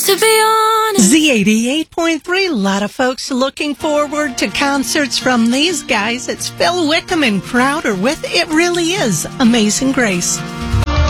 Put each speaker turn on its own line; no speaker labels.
to be honest.
Z88.3, a lot of folks looking forward to concerts from these guys. It's Phil Wickham and Crowder with It Really Is Amazing Grace.